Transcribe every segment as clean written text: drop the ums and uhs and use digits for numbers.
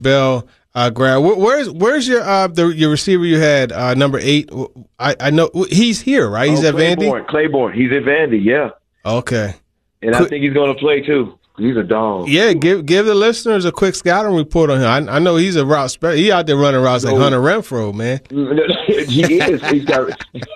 Bell grad. Where's your your receiver you had, number 8? I know he's here, right? He's at Vandy? Claiborne. He's at Vandy, yeah. Okay. And I think he's going to play, too. He's a dog. Yeah, give the listeners a quick scouting report on him. I know he's a route he out there running routes like Hunter Renfrow, man. He is. He's got.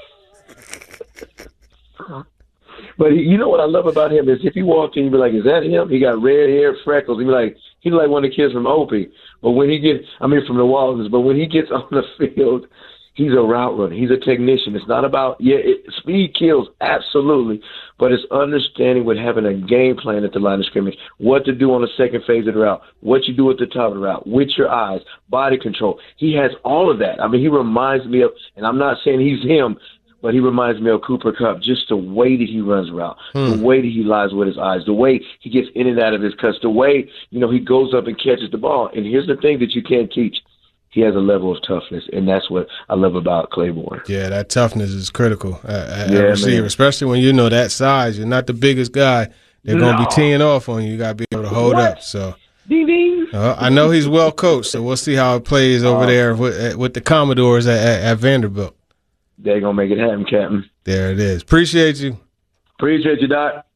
But you know what I love about him is if you walk in, you'd be like, "Is that him?" He got red hair, freckles. He'd be like, he's like one of the kids from Opie. But when he gets, from the Waltons. But when he gets on the field, he's a route runner. He's a technician. It's not about speed kills, absolutely, but it's understanding with having a game plan at the line of scrimmage, what to do on the second phase of the route, what you do at the top of the route, with your eyes, body control. He has all of that. He reminds me of, and I'm not saying he's him, but he reminds me of Cooper Kupp, just the way that he runs around, the way that he lies with his eyes, the way he gets in and out of his cuts, the way, he goes up and catches the ball. And here's the thing that you can't teach. He has a level of toughness, and that's what I love about Claiborne. Yeah, that toughness is critical at receiver, man. Especially when that size. You're not the biggest guy. They're going to be teeing off on you. You got to be able to hold up. So ding, ding. I know he's well coached, so we'll see how it plays over there with the Commodores at Vanderbilt. They're going to make it happen, Captain. There it is. Appreciate you. Appreciate you, Doc.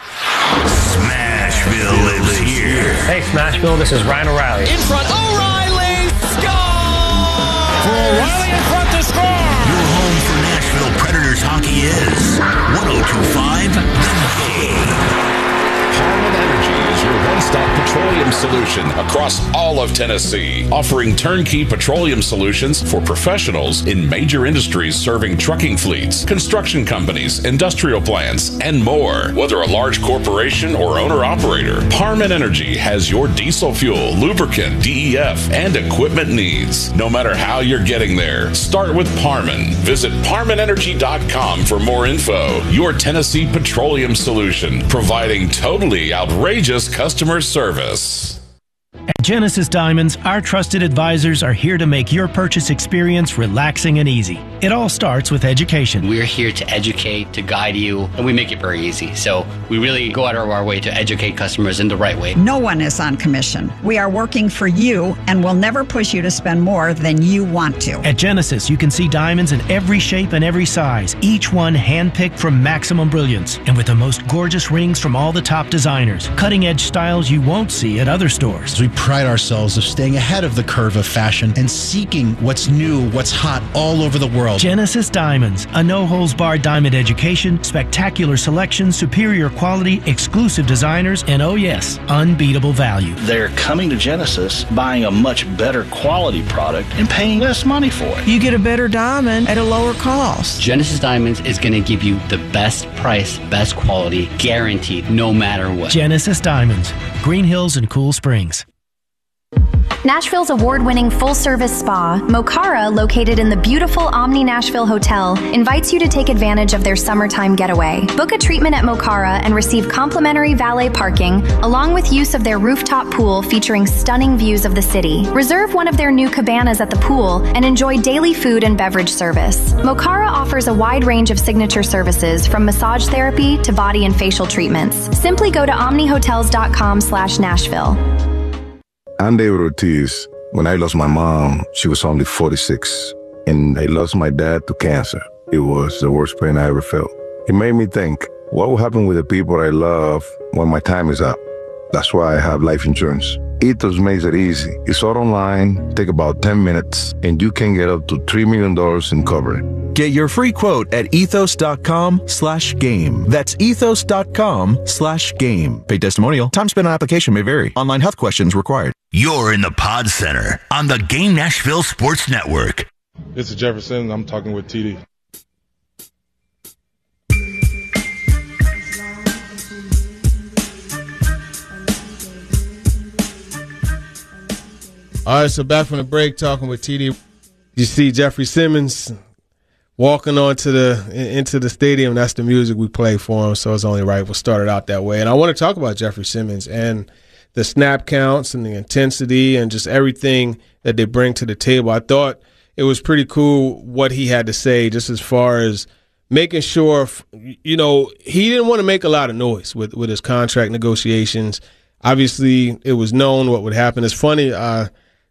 Smashville lives here. Hey, Smashville, this is Ryan O'Reilly. In front, O'Reilly, score! For O'Reilly in front to score! Your home for Nashville Predators hockey is 102.5 The Game. Harman Energy is your one-stop petroleum solution across all of Tennessee, offering turnkey petroleum solutions for professionals in major industries serving trucking fleets, construction companies, industrial plants, and more. Whether a large corporation or owner-operator, Harman Energy has your diesel fuel, lubricant, DEF, and equipment needs. No matter how you're getting there, start with Parman. Visit ParmanEnergy.com for more info. Your Tennessee petroleum solution, providing totally outrageous customer service. At Genesis Diamonds, our trusted advisors are here to make your purchase experience relaxing and easy. It all starts with education. We're here to educate, to guide you, and we make it very easy. So we really go out of our way to educate customers in the right way. No one is on commission. We are working for you and will never push you to spend more than you want to. At Genesis, you can see diamonds in every shape and every size, each one handpicked from maximum brilliance, and with the most gorgeous rings from all the top designers. Cutting-edge styles you won't see at other stores. We pride ourselves of staying ahead of the curve of fashion and seeking what's new, what's hot all over the world. Genesis Diamonds, a no-holds-barred diamond education, spectacular selection, superior quality, exclusive designers, and oh yes, unbeatable value. They're coming to Genesis, buying a much better quality product and paying less money for it. You get a better diamond at a lower cost. Genesis Diamonds is going to give you the best price, best quality, guaranteed, no matter what. Genesis Diamonds, Green Hills and Cool Springs. Nashville's award-winning full-service spa, Mocara, located in the beautiful Omni Nashville Hotel, invites you to take advantage of their summertime getaway. Book a treatment at Mocara and receive complimentary valet parking, along with use of their rooftop pool featuring stunning views of the city. Reserve one of their new cabanas at the pool and enjoy daily food and beverage service. Mocara offers a wide range of signature services, from massage therapy to body and facial treatments. Simply go to omnihotels.com/Nashville. I'm David Ortiz. When I lost my mom, she was only 46, and I lost my dad to cancer. It was the worst pain I ever felt. It made me think, what will happen with the people I love when my time is up? That's why I have life insurance. Ethos makes it easy. It's all online, take about 10 minutes, and you can get up to $3 million in coverage. Get your free quote at ethos.com/game. That's ethos.com/game. Paid testimonial. Time spent on application may vary. Online health questions required. You're in the Pod Center on the Game Nashville Sports Network. This is Jefferson. I'm talking with TD. All right, so back from the break, talking with TD. You see Jeffrey Simmons walking into the stadium. That's the music we play for him, so it's only right we'll start it out that way. And I want to talk about Jeffrey Simmons and the snap counts and the intensity and just everything that they bring to the table. I thought it was pretty cool what he had to say, just as far as making sure, he didn't want to make a lot of noise with his contract negotiations. Obviously, it was known what would happen. It's funny,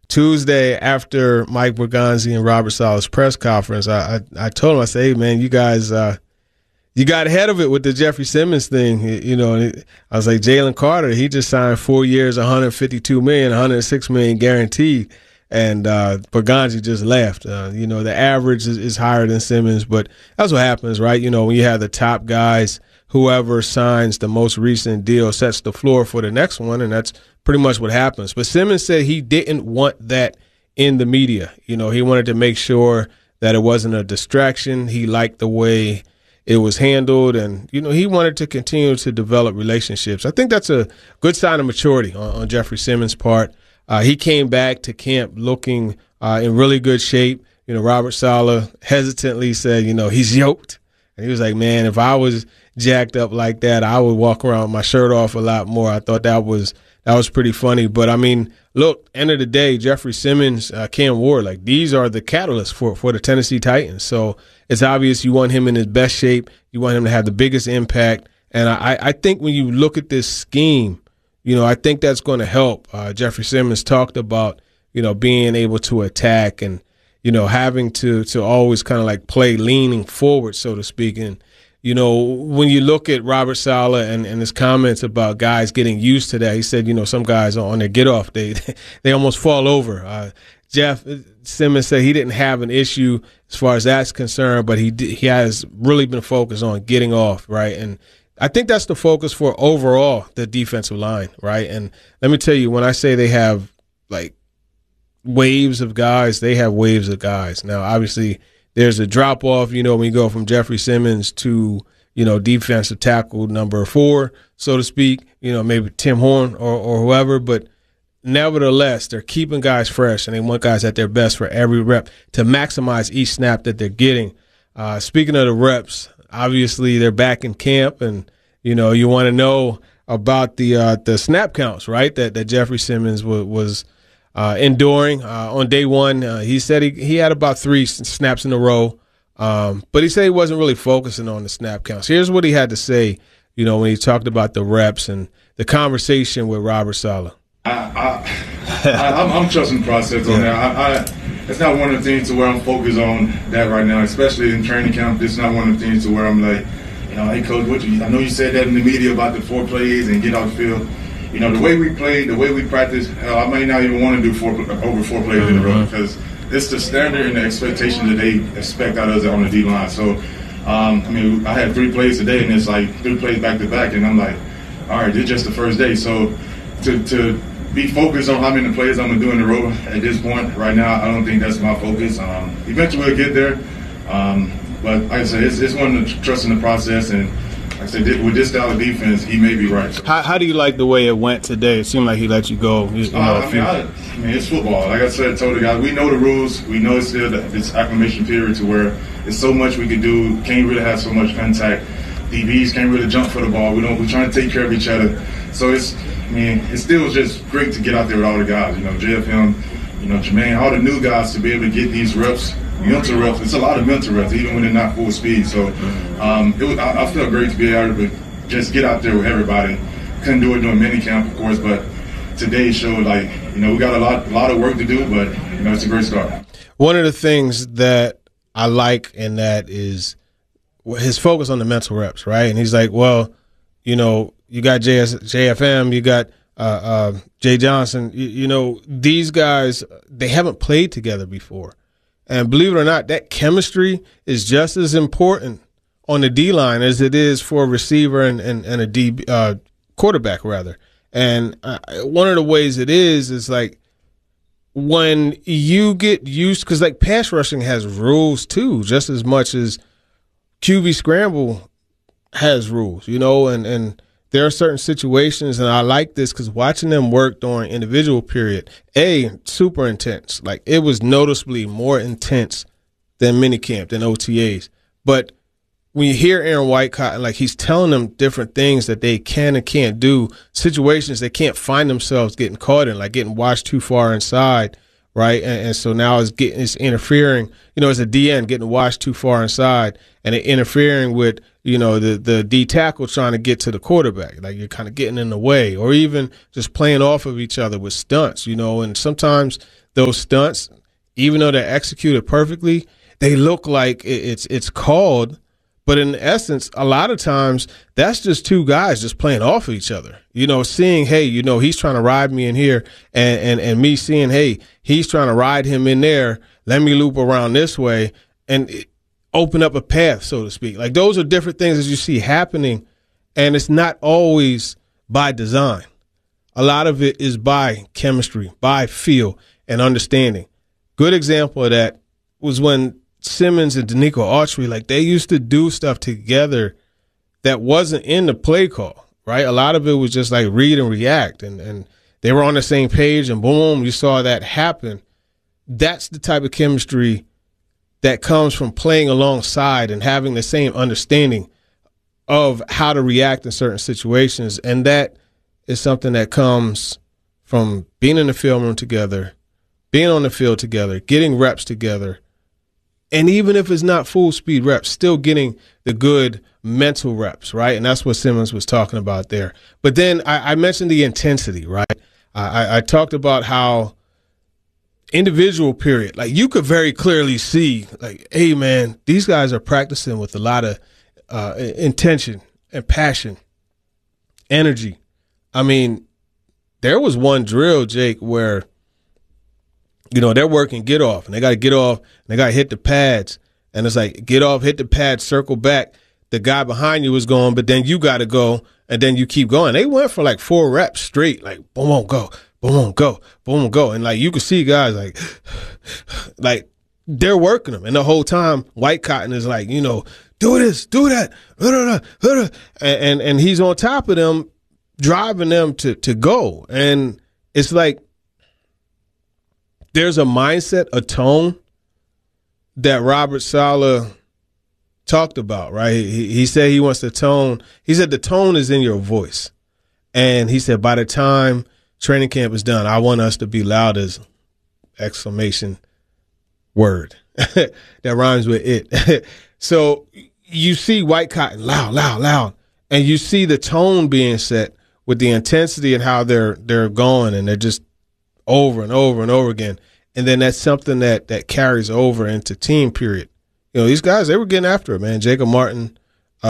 Tuesday after Mike Berganzi and Robert Saleh's press conference, I told him, I said, hey, man, you guys you got ahead of it with the Jeffrey Simmons thing. You know, and I was like, Jalen Carter, he just signed 4 years, $152 million, $106 million guaranteed. And Berganzi just laughed. You know, the average is higher than Simmons, but that's what happens, right? You know, when you have the top guys, whoever signs the most recent deal sets the floor for the next one, and that's pretty much what happens. But Simmons said he didn't want that in the media. You know, he wanted to make sure that it wasn't a distraction. He liked the way it was handled, and, you know, he wanted to continue to develop relationships. I think that's a good sign of maturity on Jeffrey Simmons' part. He came back to camp looking in really good shape. You know, Robert Saleh hesitantly said, you know, he's yoked. And he was like, man, if I was jacked up like that, I would walk around with my shirt off a lot more. I thought that was pretty funny. But, I mean, look, end of the day, Jeffrey Simmons, Cam Ward, like, these are the catalysts for the Tennessee Titans. So it's obvious you want him in his best shape. You want him to have the biggest impact. And I think when you look at this scheme, you know, I think that's going to help. Jeffrey Simmons talked about, you know, being able to attack and, you know, having to always kind of like play leaning forward, so to speak. And, you know, when you look at Robert Saleh and his comments about guys getting used to that, he said, you know, some guys on their get off, they almost fall over. Jeff Simmons said he didn't have an issue as far as that's concerned, but he has really been focused on getting off, right? And I think that's the focus for overall the defensive line, right? And let me tell you, when I say they have like waves of guys, they have waves of guys. Now, obviously, there's a drop off, you know, when you go from Jeffrey Simmons to, you know, defensive tackle number 4, so to speak, you know, maybe Tim Horn or whoever, but nevertheless, they're keeping guys fresh and they want guys at their best for every rep to maximize each snap that they're getting. Speaking of the reps, obviously they're back in camp and, you know, you want to know about the snap counts, right, that Jeffrey Simmons was enduring. On day one, he said he had about 3 snaps in a row, but he said he wasn't really focusing on the snap counts. Here's what he had to say, you know, when he talked about the reps and the conversation with Robert Saleh. I'm trusting the process on that. It's not one of the things to where I'm focused on that right now, especially in training camp. It's not one of the things to where I'm like, you know, hey, Coach, I know you said that in the media about the 4 plays and get off the field. You know, the way we play, the way we practice, I may not even want to do over 4 plays in a row because it's the standard and the expectation that they expect out of us on the D-line. So, I mean, I had 3 plays today, and it's like 3 plays back-to-back, and I'm like, all right, this is just the first day. So to be focused on how many plays I'm going to do in a row at this point right now, I don't think that's my focus. Eventually we'll get there. But like I said, it's one of trusting the process, and like I said, with this style of defense, he may be right. How do you like the way it went today? It seemed like he let you go. I mean, it's football. Like I said, I told the guys, we know the rules. We know it's still this acclimation period to where there's so much we can do. Can't really have so much contact. DBs can't really jump for the ball. We're trying to take care of each other. So it's still just great to get out there with all the guys. You know, JFM, you know, Jermaine, all the new guys to be able to get these reps. Mental reps. It's a lot of mental reps, even when they're not full speed. So I felt great to be able to just get out there with everybody. Couldn't do it during minicamp, of course, but today showed like, you know, we got a lot of work to do, but, you know, it's a great start. One of the things that I like in that is his focus on the mental reps, right? And he's like, well, you know, you got JFM, you got Jay Johnson. You know, these guys, they haven't played together before. And believe it or not, that chemistry is just as important on the D-line as it is for a receiver and a quarterback, rather. And one of the ways it is like when you get used, because like pass rushing has rules too, just as much as QB scramble has rules, you know, and there are certain situations, and I like this because watching them work during individual period, super intense. Like, it was noticeably more intense than minicamp, than OTAs. But when you hear Aaron Whitecott, like, he's telling them different things that they can and can't do, situations they can't find themselves getting caught in, like getting watched too far inside, right? And so now it's interfering, you know, as a DN, getting watched too far inside and it interfering with, you know, the D tackle trying to get to the quarterback. Like, you're kind of getting in the way, or even just playing off of each other with stunts, you know, and sometimes those stunts, even though they're executed perfectly, they look like it's called. But in essence, a lot of times that's just two guys just playing off of each other. Seeing, hey, he's trying to ride me in here, and me seeing, hey, he's trying to ride him in there. Let me loop around this way and open up a path, so to speak. Like, those are different things that you see happening, and it's not always by design. A lot of it is by chemistry, by feel and understanding. Good example of that was when Simmons and Danico Autry, like, they used to do stuff together that wasn't in the play call, right? A lot of it was just like read and react, and they were on the same page, and boom, you saw that happen. That's the type of chemistry that comes from playing alongside and having the same understanding of how to react in certain situations. And that is something that comes from being in the film room together, being on the field together, getting reps together. And even if it's not full speed reps, still getting the good mental reps, right? And that's what Simmons was talking about there. But then I mentioned the intensity, right? I talked about how individual period, like, you could very clearly see, like, hey, man, these guys are practicing with a lot of intention and passion, energy. I mean, there was one drill, Jake, where they're working get off, and they got to get off, and they got to hit the pads. And it's like, get off, hit the pads, circle back. The guy behind you was going, but then you got to go, and then you keep going. They went for like 4 reps straight, like, boom, go, boom, go, boom, go. And like, you could see guys like they're working them. And the whole time, White Cotton is like, do this, do that. And he's on top of them, driving them to go. And it's like, there's a mindset, a tone that Robert Saleh talked about, right? He said he wants the tone. He said the tone is in your voice. And he said by the time training camp is done, I want us to be loud as exclamation word. That rhymes with it. So you see White Cotton loud, loud, loud. And you see the tone being set with the intensity and how they're going, and they're just over and over and over again. And then that's something that carries over into team period. These guys, they were getting after it, man. Jacob Martin,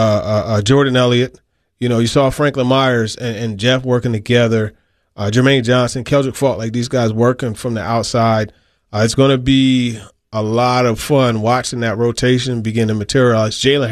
Jordan Elliott. You saw Franklin Myers and Jeff working together. Jermaine Johnson, Keldrick Faulk, like, these guys working from the outside. It's going to be a lot of fun watching that rotation begin to materialize. Jalen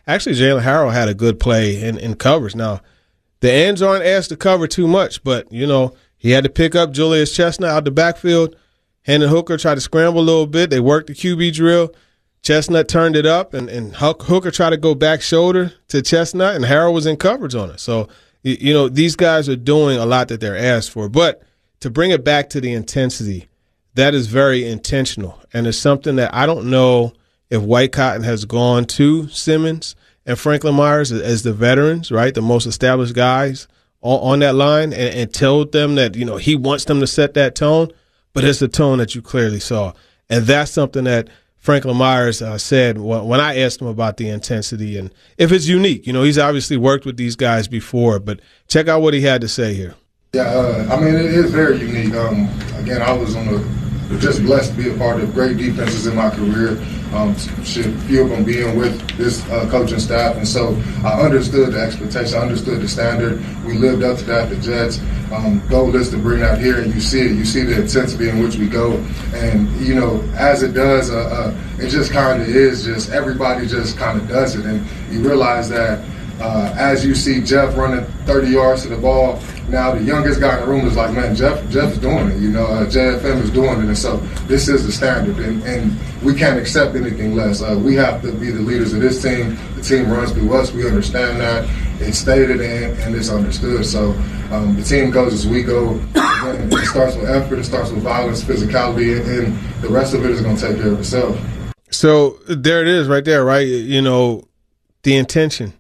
Harrell had a good play in coverage. Now, the ends aren't asked to cover too much, but, he had to pick up Julius Chestnut out the backfield. Hendon Hooker tried to scramble a little bit. They worked the QB drill. Chestnut turned it up, and Hooker tried to go back shoulder to Chestnut, and Harrell was in coverage on it. So, these guys are doing a lot that they're asked for. But to bring it back to the intensity, that is very intentional. And it's something that I don't know if White Cotton has gone to Simmons and Franklin Myers as the veterans, right, the most established guys on that line, and told them that, he wants them to set that tone. But it's a tone that you clearly saw. And that's something that Franklin Myers said when I asked him about the intensity and if it's unique. He's obviously worked with these guys before, but check out what he had to say here. Yeah, it is very unique. Again, I was just blessed to be a part of great defenses in my career. Few of them being with this coaching staff, and so I understood the expectation, I understood the standard. We lived up to that. The Jets' goal is to bring that here, and you see it. You see the intensity in which we go, and as it does, it just kind of is. Just everybody just kind of does it, and you realize that as you see Jeff running 30 yards to the ball. Now the youngest guy in the room is like, man, Jeff's doing it. JFM is doing it, and so this is the standard, and we can't accept anything less. We have to be the leaders of this team. The team runs through us. We understand that. It's stated and it's understood. So the team goes as we go. Again, it starts with effort. It starts with violence, physicality, and the rest of it is going to take care of itself. So there it is, right there, right? The intention.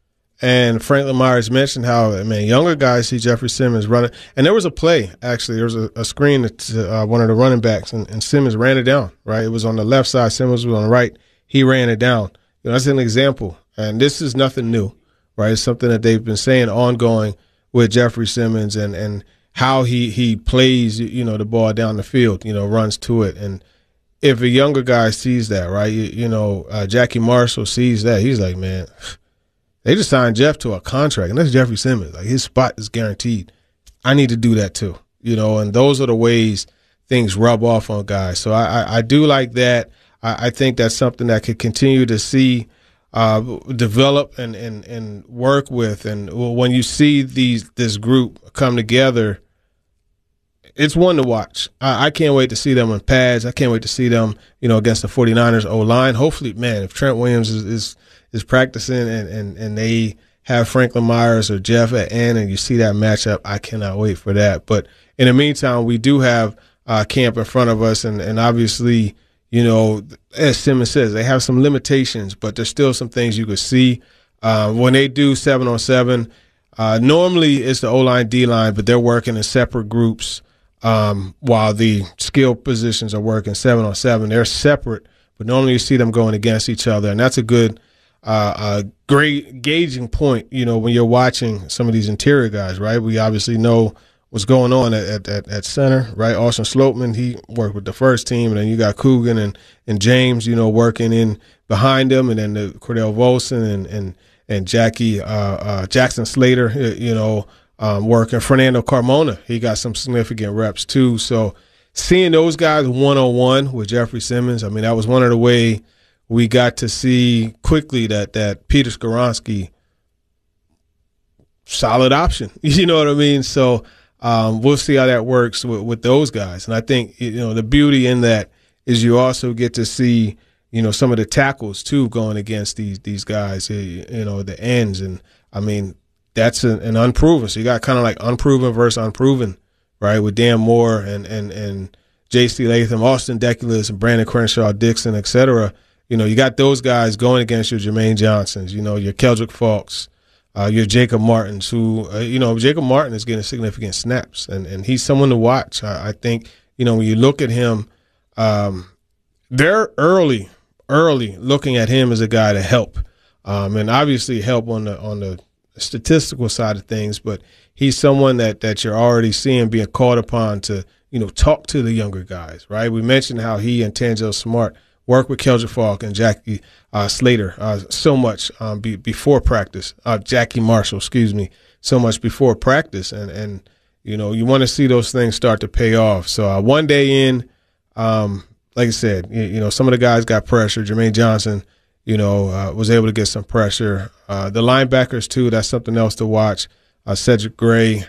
And Franklin Myers mentioned how, younger guys see Jeffrey Simmons running. And there was a play, actually. There was a screen that one of the running backs, and Simmons ran it down, right? It was on the left side. Simmons was on the right. He ran it down. That's an example. And this is nothing new, right? It's something that they've been saying ongoing with Jeffrey Simmons. And how he plays, the ball down the field, runs to it. And if a younger guy sees that, right, Jackie Marshall sees that, he's like, man, they just signed Jeff to a contract, and that's Jeffrey Simmons. Like, his spot is guaranteed. I need to do that too, and those are the ways things rub off on guys. So I do like that. I think that's something that could continue to see develop and work with. And when you see this group come together, it's one to watch. I can't wait to see them on pads. I can't wait to see them, against the 49ers O-line. Hopefully, man, if Trent Williams is practicing and they have Franklin Myers or Jeff at end and you see that matchup, I cannot wait for that. But in the meantime, we do have camp in front of us, and obviously, as Simmons says, they have some limitations, but there's still some things you could see. When they do 7-on-7, normally it's the O-line, D-line, but they're working in separate groups while the skill positions are working 7-on-7. They're separate, but normally you see them going against each other, and that's a good great gauging point, when you're watching some of these interior guys, right? We obviously know what's going on at center, right? Austin Slopeman, he worked with the first team, and then you got Coogan and James, working in behind them, and then the Cordell Volson and Jackie Jackson Slater, working. Fernando Carmona, he got some significant reps too. So seeing those guys one-on-one with Jeffrey Simmons, I mean, that was one of the way we got to see quickly that Peter Skoronski, solid option. You know what I mean? So we'll see how that works with those guys. And I think, the beauty in that is you also get to see, some of the tackles too going against these guys, the ends. And I mean, that's an unproven. So you got kind of like unproven versus unproven, right? With Dan Moore and J.C. Latham, Austin Deculus, and Brandon Crenshaw, Dixon, et cetera. You got those guys going against your Jermaine Johnsons, your Keldrick Falks, your Jacob Martins, who, Jacob Martin is getting significant snaps, and he's someone to watch. I think, when you look at him, they're early looking at him as a guy to help, and obviously help on the statistical side of things, but he's someone that you're already seeing being called upon to, talk to the younger guys, right? We mentioned how he and Tanzel Smart work with Keldrick Falk and Jackie Slater so much before practice. Jackie Marshall, so much before practice. And you want to see those things start to pay off. So one day in, like I said, some of the guys got pressure. Jermaine Johnson, was able to get some pressure. The linebackers, too, that's something else to watch. Cedric Gray,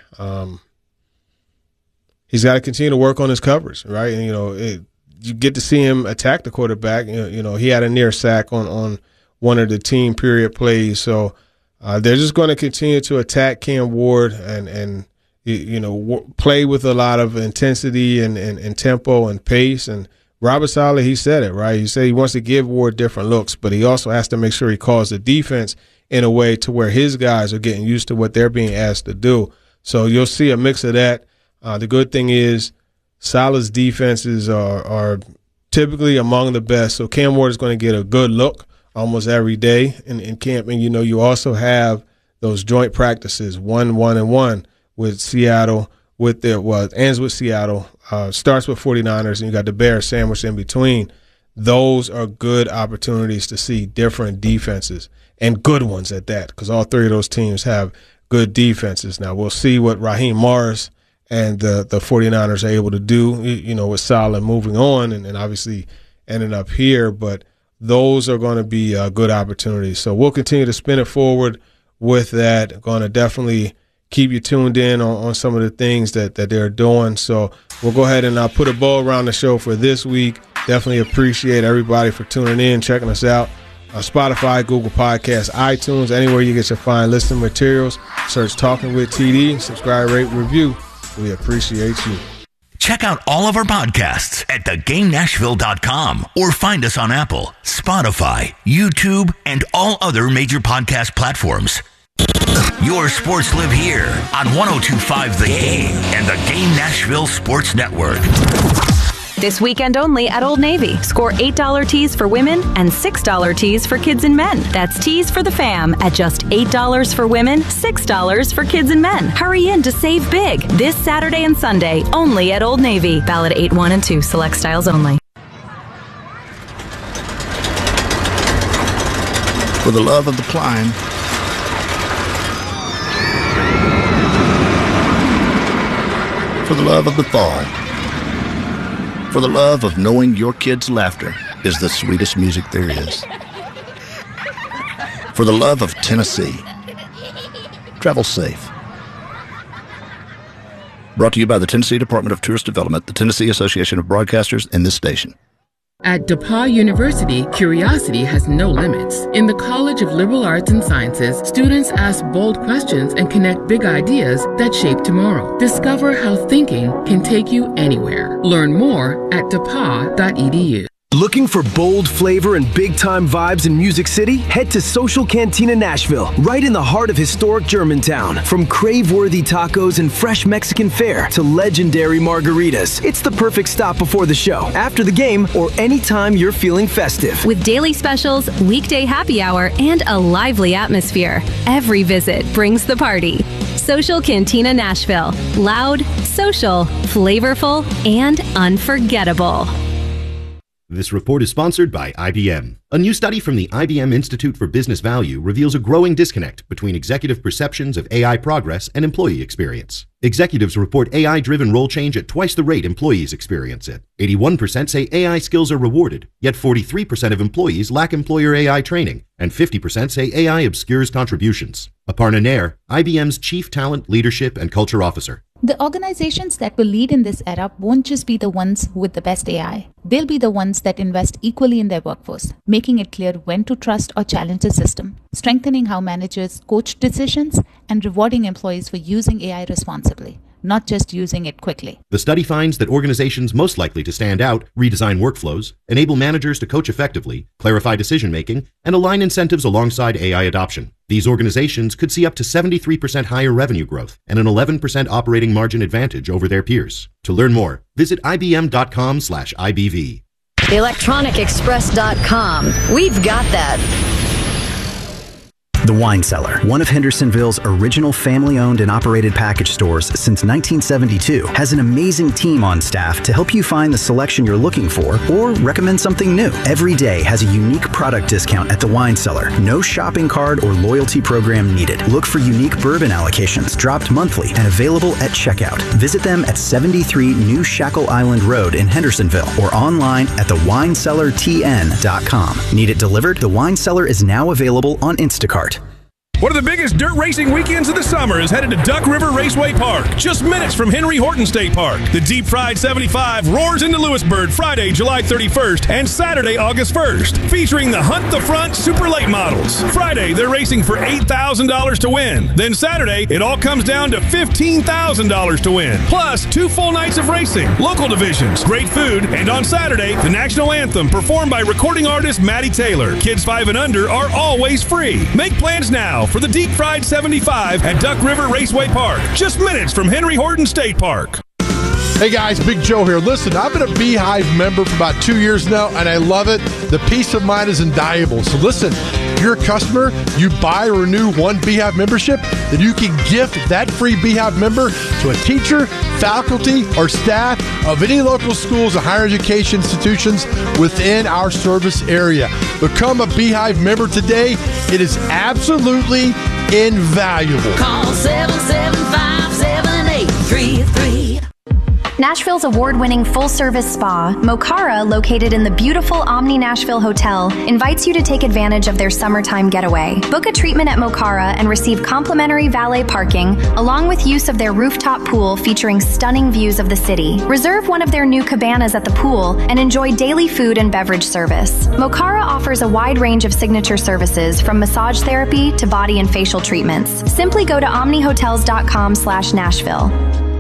he's got to continue to work on his coverage, right? And, you get to see him attack the quarterback. He had a near sack on one of the team period plays. So they're just going to continue to attack Cam Ward and play with a lot of intensity and tempo and pace. And Robert Saleh, he said it, right? He said he wants to give Ward different looks, but he also has to make sure he calls the defense in a way to where his guys are getting used to what they're being asked to do. So you'll see a mix of that. The good thing is Saleh's defenses are typically among the best. So Cam Ward is going to get a good look almost every day in camp. And, you also have those joint practices, 1-1-1 with Seattle, ends with Seattle, starts with 49ers, and you got the Bears sandwiched in between. Those are good opportunities to see different defenses, and good ones at that, because all three of those teams have good defenses. Now, we'll see what Raheem Morris and the 49ers are able to do, with Saleh moving on and obviously ending up here. But those are going to be good opportunities. So we'll continue to spin it forward with that. Going to definitely keep you tuned in on some of the things that they're doing. So we'll go ahead and put a bow around the show for this week. Definitely appreciate everybody for tuning in, checking us out. Spotify, Google Podcasts, iTunes, anywhere you get your fine listening materials. Search Talking with TD, subscribe, rate, review. We appreciate you. Check out all of our podcasts at thegamenashville.com or find us on Apple, Spotify, YouTube, and all other major podcast platforms. Your sports live here on 102.5 The Game and the Game Nashville Sports Network. This weekend only at Old Navy. Score $8 tees for women and $6 tees for kids and men. That's tees for the fam at just $8 for women, $6 for kids and men. Hurry in to save big this Saturday and Sunday only at Old Navy. Valid 8-1 and 2. Select styles only. For the love of the climb, for the love of the fall, for the love of knowing your kids' laughter is the sweetest music there is, for the love of Tennessee, travel safe. Brought to you by the Tennessee Department of Tourist Development, the Tennessee Association of Broadcasters, and this station. At DePauw University, curiosity has no limits. In the College of Liberal Arts and Sciences, students ask bold questions and connect big ideas that shape tomorrow. Discover how thinking can take you anywhere. Learn more at depaw.edu. Looking for bold flavor and big-time vibes in Music City? Head to Social Cantina Nashville, right in the heart of historic Germantown. From crave-worthy tacos and fresh Mexican fare to legendary margaritas, it's the perfect stop before the show, after the game, or anytime you're feeling festive. With daily specials, weekday happy hour, and a lively atmosphere, every visit brings the party. Social Cantina Nashville. Loud, social, flavorful, and unforgettable. This report is sponsored by IBM. A new study from the IBM Institute for Business Value reveals a growing disconnect between executive perceptions of AI progress and employee experience. Executives report AI-driven role change at twice the rate employees experience it. 81% say AI skills are rewarded, yet 43% of employees lack employer AI training, and 50% say AI obscures contributions. Aparna Nair, IBM's Chief Talent, Leadership, and Culture Officer. The organizations that will lead in this era won't just be the ones with the best AI. They'll be the ones that invest equally in their workforce, making it clear when to trust or challenge the system, strengthening how managers coach decisions, and rewarding employees for using AI responsibly, not just using it quickly. The study finds that organizations most likely to stand out redesign workflows, enable managers to coach effectively, clarify decision-making, and align incentives alongside AI adoption. These organizations could see up to 73% higher revenue growth and an 11% operating margin advantage over their peers. To learn more, visit ibm.com/IBV. ElectronicExpress.com. We've got that. The Wine Cellar, one of Hendersonville's original family-owned and operated package stores since 1972, has an amazing team on staff to help you find the selection you're looking for or recommend something new. Every day has a unique product discount at The Wine Cellar. No shopping card or loyalty program needed. Look for unique bourbon allocations dropped monthly and available at checkout. Visit them at 73 New Shackle Island Road in Hendersonville or online at thewinecellartn.com. Need it delivered? The Wine Cellar is now available on Instacart. One of the biggest dirt racing weekends of the summer is headed to Duck River Raceway Park, just minutes from Henry Horton State Park. The Deep Fried 75 roars into Lewisburg Friday, July 31st and Saturday, August 1st, featuring the Hunt the Front Super Late models. Friday, they're racing for $8,000 to win. Then Saturday, it all comes down to $15,000 to win. Plus, 2 full nights of racing, local divisions, great food, and on Saturday, the national anthem performed by recording artist Maddie Taylor. Kids 5 and under are always free. Make plans now for the Deep Fried 75 at Duck River Raceway Park, just minutes from Henry Horton State Park. Hey guys, Big Joe here. Listen, I've been a Beehive member for about 2 years now, and I love it. The peace of mind is invaluable. So listen, if you're a customer, you buy or renew one Beehive membership, then you can gift that free Beehive member to a teacher, faculty, or staff of any local schools and higher education institutions within our service area. Become a Beehive member today. It is absolutely invaluable. Call 775-7833. Nashville's award-winning full-service spa, Mocara, located in the beautiful Omni Nashville Hotel, invites you to take advantage of their summertime getaway. Book a treatment at Mocara and receive complimentary valet parking, along with use of their rooftop pool featuring stunning views of the city. Reserve one of their new cabanas at the pool and enjoy daily food and beverage service. Mocara offers a wide range of signature services, from massage therapy to body and facial treatments. Simply go to omnihotels.com/Nashville.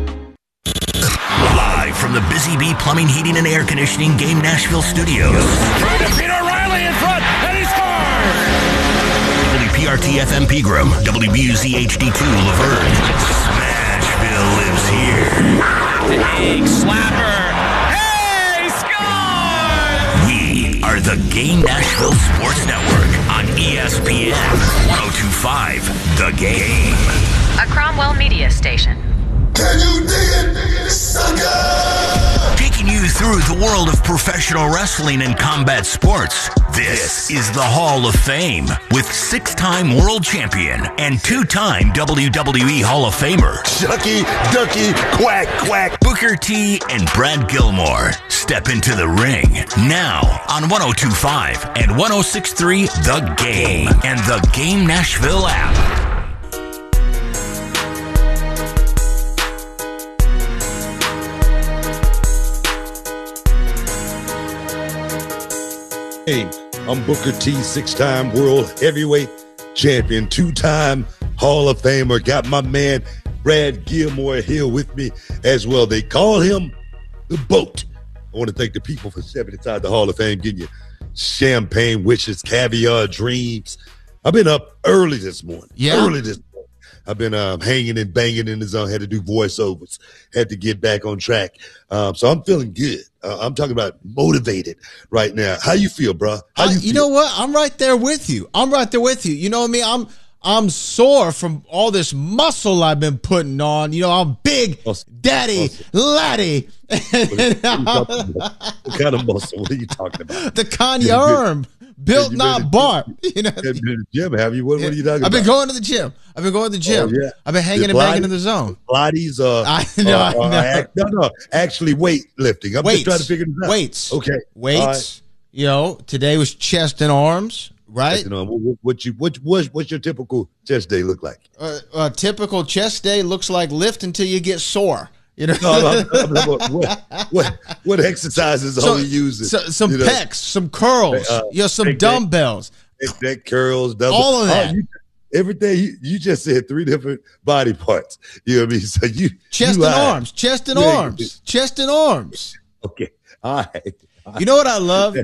Live from the Busy Bee Plumbing, Heating, and Air Conditioning Game Nashville studios. Trying to beat O'Reilly in front, and he scores! WPRT FM Pegram, WBUZ HD2 Laverne. Smashville lives here. Big slapper. Hey, the Game Nashville Sports Network on ESPN 102.5 The Game. A Cromwell Media station. Can you dig it, sucker? Taking you through the world of professional wrestling and combat sports. This is the Hall of Fame with 6-time world champion and 2-time WWE Hall of Famer Ducky, Ducky, quack, quack. Booker T and Brad Gilmore step into the ring now on 102.5 and 106.3 The Game and the Game Nashville app. Hey, I'm Booker T, 6-time world heavyweight champion, 2-time Hall of Famer. Got my man Brad Gilmore here with me as well. They call him the Boat. I want to thank the people for stepping inside the Hall of Fame, getting you champagne wishes, caviar dreams. I've been up early this morning. I've been hanging and banging in the zone. Had to do voiceovers. Had to get back on track. So I'm feeling good. I'm talking about motivated right now. How you feel, bro? How you feel? You know what? I'm right there with you. You know what I mean? I'm sore from all this muscle I've been putting on. You know, I'm big, daddy, laddie. What kind of muscle? What are you talking about? The Kanye arm. Built, not bought. You know, been to the gym, have you? What are you talking about? I've been going to the gym. Oh, yeah. I've been hanging and banging in the zone. Pilates, no, actually weightlifting. I'm just trying to figure this out. Weights. Okay. Weights. Right. You know, today was chest and arms, right? What's your typical chest day look like? A typical chest day looks like lift until you get sore. You know, what exercises are we using? Some pecs, some curls, some dumbbells, neck curls, all of that. Everything you just said 3 different body parts. You know what I mean? So chest and arms. Okay, all right. You know what I love?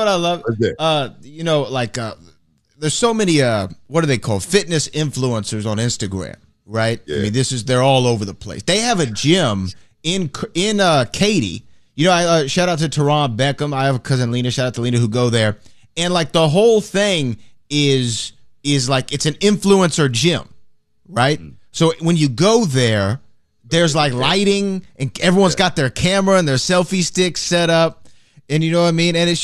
There's so many what are they called? Fitness influencers on Instagram. Right? Yeah. I mean, they're all over the place. They have a gym in Katy. You know, I shout out to Teron Beckham. I have a cousin Lena. Shout out to Lena who go there. And like the whole thing is like it's an influencer gym, right? Mm-hmm. So when you go there, there's like lighting and everyone's got their camera and their selfie sticks set up. And you know what I mean? And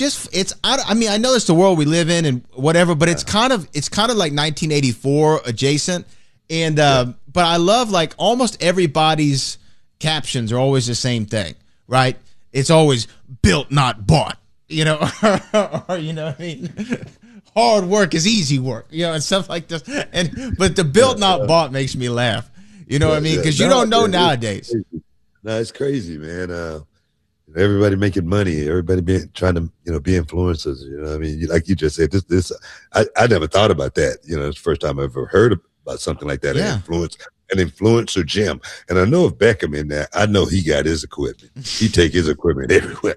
I know it's the world we live in and whatever, but it's kind of like 1984 adjacent. And but I love like almost everybody's captions are always the same thing, right? It's always built, not bought, you know, or you know what I mean? Hard work is easy work, you know, and stuff like this. But the built, not bought makes me laugh, you know what I mean? Because you don't know nowadays. No, it's crazy, man. Everybody making money, everybody trying to, you know, be influencers. You know what I mean? Like you just said, I never thought about that. You know, it's the first time I ever heard about something like that. Yeah. An influencer gym. And I know if Beckham in there, I know he got his equipment. He take his equipment everywhere.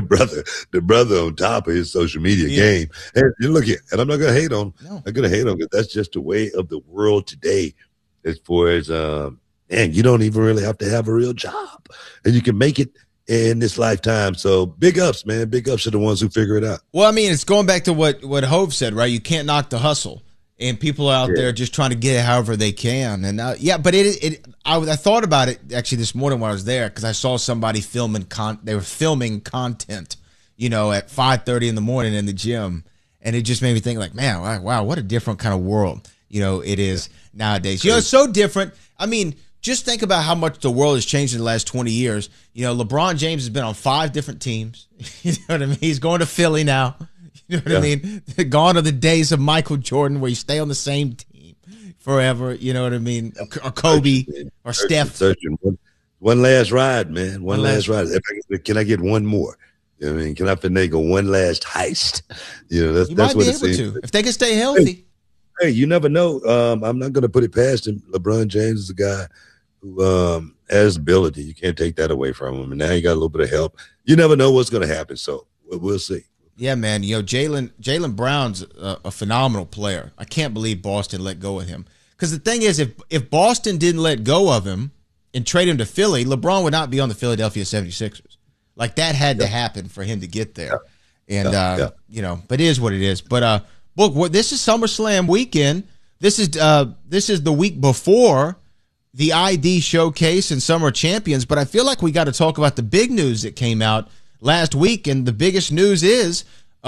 The brother on top of his social media game. And you look at, and I'm not going to hate on, I'm going to hate on because that's just the way of the world today as far as, man, you don't even really have to have a real job and you can make it in this lifetime. So big ups, man. Big ups to the ones who figure it out. Well, I mean, it's going back to what Hove said, right? You can't knock the hustle. And people are out there just trying to get it however they can. And but I thought about it actually this morning when I was there because I saw somebody they were filming content, you know, at 5:30 in the morning in the gym. And it just made me think like, man, wow, what a different kind of world, you know, it is nowadays. You know, it's so different. I mean, just think about how much the world has changed in the last 20 years. You know, LeBron James has been on 5 different teams. You know what I mean? He's going to Philly now. You know what I mean? Gone are the days of Michael Jordan where you stay on the same team forever. You know what I mean? Or Kobe or Steph. One last ride, man. One last ride. Can I get one more? You know what I mean? Can I finagle one last heist? You know, that's what it seems. To if they can stay healthy. Hey, you never know. I'm not going to put it past him. LeBron James is a guy who has ability. You can't take that away from him. And now he got a little bit of help. You never know what's going to happen. So we'll see. Yeah, man. You know, Jaylen Brown's a phenomenal player. I can't believe Boston let go of him. Because the thing is, if Boston didn't let go of him and trade him to Philly, LeBron would not be on the Philadelphia 76ers. Like, that had to happen for him to get there. And but it is what it is. But look, this is SummerSlam weekend. This is the week before the ID Showcase and Summer Champions. But I feel like we got to talk about the big news that came out last week, and the biggest news is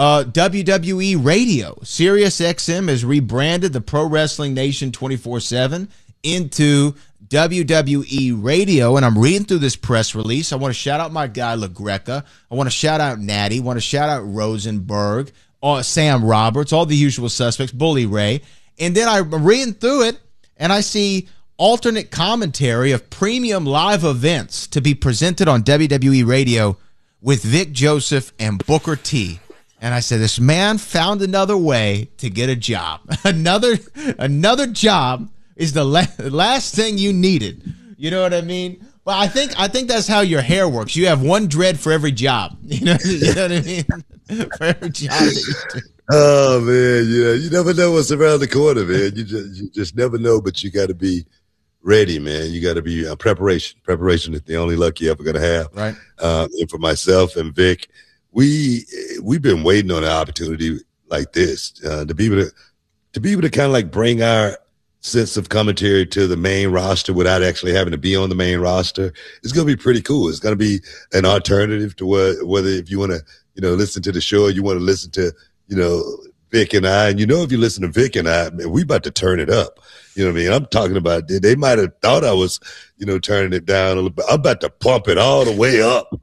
WWE Radio. SiriusXM has rebranded the Pro Wrestling Nation 24/7 into WWE Radio, and I'm reading through this press release. I want to shout out my guy LaGreca. I want to shout out Natty. I want to shout out Rosenberg, Sam Roberts, all the usual suspects, Bully Ray. And then I'm reading through it, and I see alternate commentary of premium live events to be presented on WWE Radio with Vic Joseph and Booker T. And I said, this man found another way to get a job. Another job is the last thing you needed. You know what I mean? But I think that's how your hair works. You have one dread for every job. You know what I mean? For every job that you do. Oh man, yeah. You never know what's around the corner, man. You just never know, but you got to be ready, man. You got to be preparation. Preparation is the only luck you're ever gonna have. Right. And for myself and Vic, we've been waiting on an opportunity like this to be able to kind of like bring our sense of commentary to the main roster without actually having to be on the main roster. It's going to be pretty cool. It's going to be an alternative to whether if you want to, listen to the show, or you want to listen to, Vic and I, and if you listen to Vic and I, man, we about to turn it up. You know what I mean? I'm talking about, they might have thought I was, turning it down a little bit. I'm about to pump it all the way up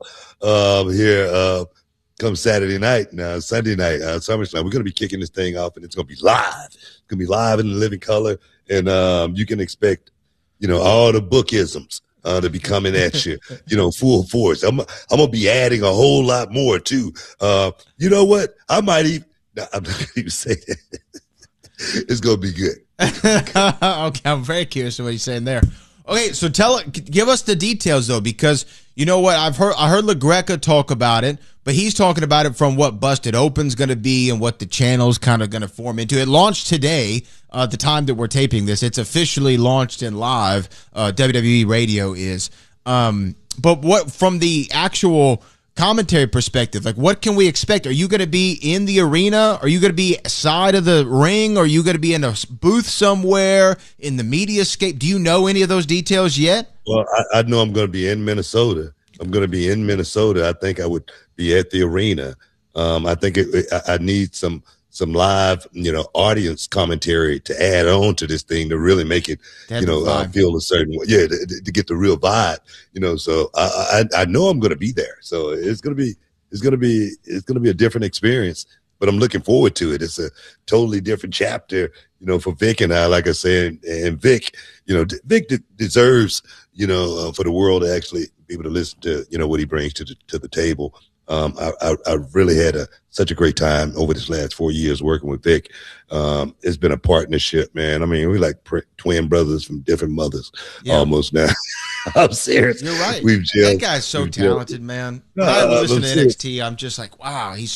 here come Saturday night, now Sunday night, SummerSlam. We're going to be kicking this thing off, and it's going to be live. It's going to be live in living color, and you can expect, all the bookisms to be coming at you, full force. I'm going to be adding a whole lot more, too. You know what? I'm not going to even say that. It's going to be good. Okay, I'm very curious to what he's saying there. Okay, so give us the details though, because you know what, I heard LaGreca talk about it, but he's talking about it from what Busted Open's going to be and what the channel's kind of going to form into. It launched today, the time that we're taping this. It's officially launched in live. WWE Radio is. But what from the actual commentary perspective, like what can we expect? Are you going to be in the arena? Are you going to be side of the ring? Are you going to be in a booth somewhere in the mediascape? Do you know any of those details yet? Well, I know I'm going to be in Minnesota. I'm going to be in Minnesota. I think I would be at the arena. I think I need some live, audience commentary to add on to this thing to really make it, feel a certain way. Yeah, to get the real vibe, So I know I'm going to be there. So it's going to be a different experience. But I'm looking forward to it. It's a totally different chapter, for Vic and I. Like I said, and Vic, Vic deserves, for the world to actually be able to listen to, what he brings to the table. I really had such a great time over this last 4 years working with Vic. It's been a partnership, man. I mean, we're like twin brothers from different mothers almost now. I'm serious. You're right. That guy's so talented, man. When I listen to NXT, I'm just like, wow, he's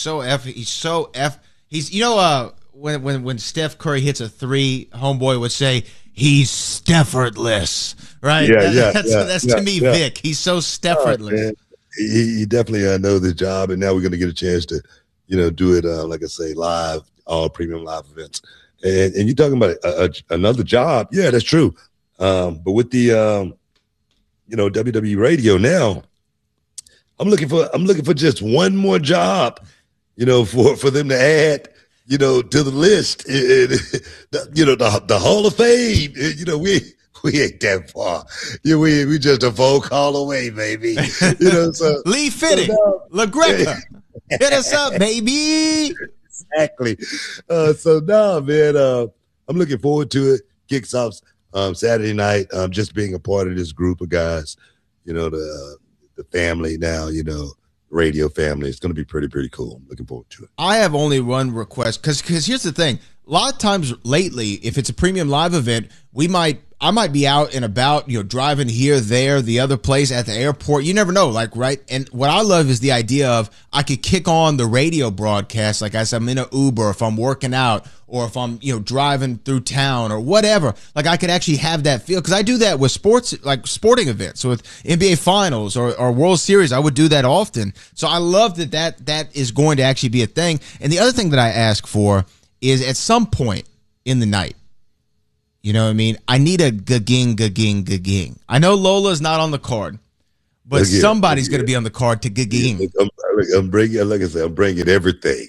when Steph Curry hits a three, homeboy would say, he's Steffortless, right? That's to me, Vic. He's so Steffortless. He definitely knows the job, and now we're going to get a chance to, do it, like I say, live, all premium live events. And you're talking about another job. Yeah, that's true. But with the, WWE Radio now, I'm looking for just one more job, for them to add, to the list. The Hall of Fame. We ain't that far. We just a phone call away, baby. So Lee Fitting, LaGreca, hit us up, baby. Exactly. So now, man, I'm looking forward to it. Kicks off Saturday night. Just being a part of this group of guys. The family now. Radio family. It's going to be pretty cool. I'm looking forward to it. I have only one request because here's the thing. A lot of times lately, if it's a premium live event, I might be out and about, driving here, there, the other place, at the airport. You never know, right? And what I love is the idea of I could kick on the radio broadcast, like as I'm in an Uber, if I'm working out, or if I'm, driving through town or whatever. Like I could actually have that feel, because I do that with sports, like sporting events. So with NBA Finals or World Series, I would do that often. So I love that is going to actually be a thing. And the other thing that I ask for is at some point in the night, you know what I mean? I need a gaging. I know Lola's not on the card, but somebody's going to be on the card to gaging. I'm bringing, like I said, I'm bringing everything.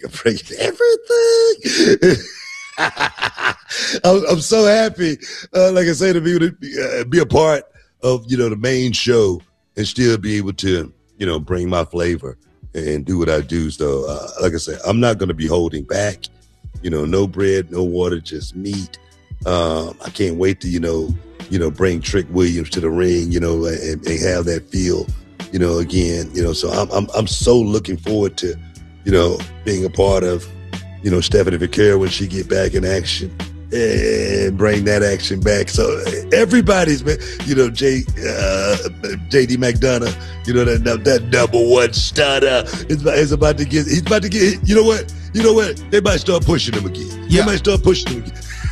I'm so happy, like I say, to be a part of, the main show and still be able to, bring my flavor and do what I do. So, like I said, I'm not going to be holding back, no bread, no water, just meat. I can't wait to, bring Trick Williams to the ring, and have that feel, again, so I'm so looking forward to, being a part of, Stephanie Vaquero when she get back in action and bring that action back. So everybody's been, JD McDonough, that number one stunner is about to get, he's about to get, you know what? They might start pushing him again. Yeah. They might start pushing him again.